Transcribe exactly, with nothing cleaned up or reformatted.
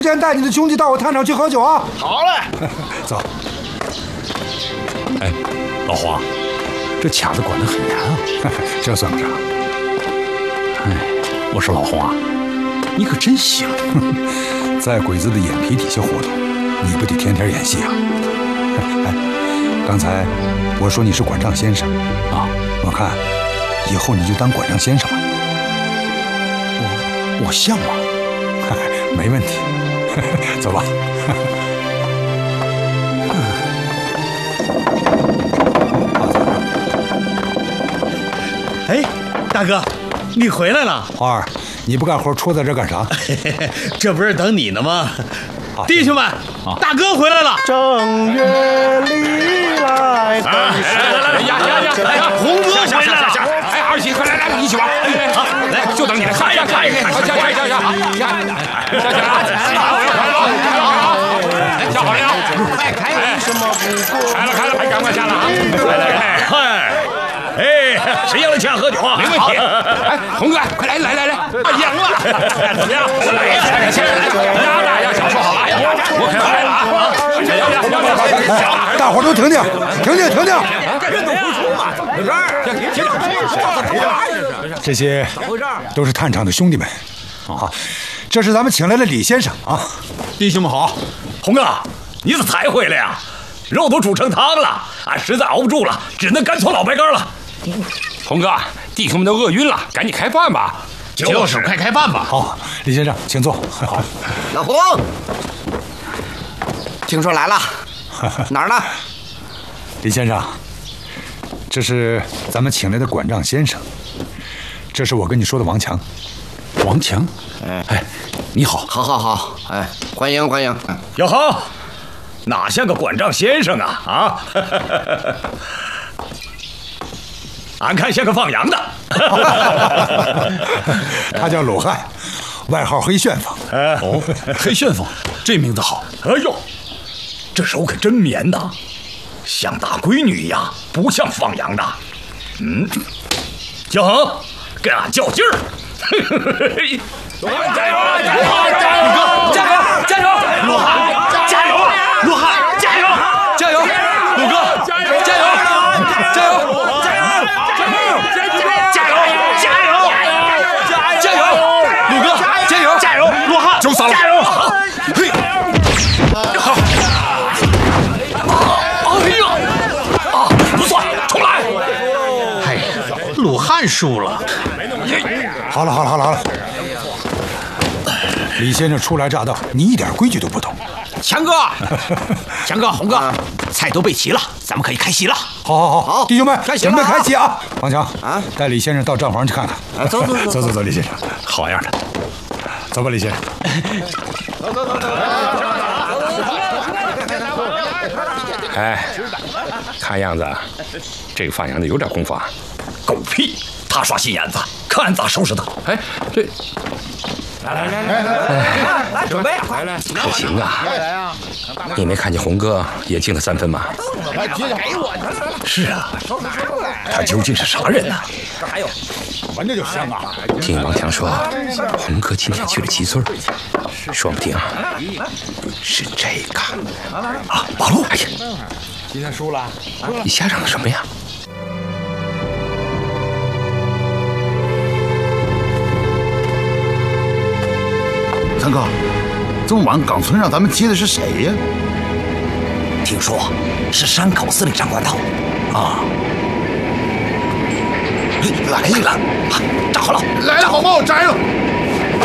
先带你的兄弟到我摊场去喝酒啊！ 好嘞， 走。 哎，老黄，这卡子管得很严啊， 这算不啥。 哎，我说老黄啊，你可真行， 在鬼子的眼皮底下活动，你不得天天演戏啊？哎，刚才我说你是管账先生啊，我看以后你就当管账先生吧。 我我像吗？ 没问题，走吧。 哎，大哥，你回来了。 花儿，你不干活，戳在这干啥？ 这不是等你呢吗？弟兄们，大哥回来了。 正月里来， 来来来，呀呀呀！哎， 红哥回来了。 哎，二喜，快来来，一起玩。好，来，就等你了。下呀下呀，下下下下下下下好了呀！ 快开，什么不过？ 开了开了，快赶快下了啊！来来来，嗨，哎，谁要抢喝酒啊？没问题。哎，红哥，快来来来来，赢了，怎么样？来呀，来先来，压大压小说好了，我可要来了啊！要要要要！ 大伙都停停，停停停停！ 认赌服输嘛，有事儿？停停！ 这些都是探场的兄弟们，啊，这是咱们请来的李先生啊。 弟兄们好，红哥，你怎么才回来呀？肉都煮成汤了，俺实在熬不住了，只能干搓老白干了。红哥，弟兄们都饿晕了，赶紧开饭吧。 就是，快开饭吧。 好，李先生，请坐。好， 老胡，听说来了，哪儿呢？ 李先生，这是咱们请来的管账先生，这是我跟你说的王强。 王强， 哎哎，你好， 好，好，好，哎，欢迎，欢迎。 哟呵，哪像个管账先生啊啊！俺看像个放羊的。 他叫鲁汉，外号黑旋风。 哦，黑旋风，这名字好。哎呦，这手可真绵呐，像大闺女一样，不像放羊的。嗯，小恒，跟俺较劲儿。加油！加油！加油！鲁哥，加油！加油！鲁汉，加油！鲁汉，加油！加油！鲁哥，加油！加油！加油！加油！加油！加油！加油！鲁哥，加油！加油！鲁汉，就散了。加油！嘿，好。哎呀，啊，不算，重来。 哎，鲁汉输了。 好了好了好了好了，李先生初来乍到，你一点规矩都不懂。 强哥，强哥，红哥，菜都备齐了，咱们可以开席了。 好好好， 好弟兄们，准备开席了啊开席啊！王强啊， 带李先生到账房去看看。 啊走走走走走走，李先生， 好样的， 走吧，李先生。 走走走走。 哎，看样子这个放羊的有点功夫啊。狗屁！他耍心眼子，看俺咋收拾他！哎，这，来来来来来来，准备，来来，可行啊！你没看见红哥也进了三分吗？是啊，他究竟是啥人呢？ 这还有， 闻着就香啊！ 听王强说，红哥今天去了七村，说不定是这个啊，马路！哎呀， 今天输了， 你瞎嚷什么呀？ 三哥，这么晚岗村让咱们接的是谁呀？ 听说是山口司令长官到啊！ 来了， 站好了， 来了，好帽摘了。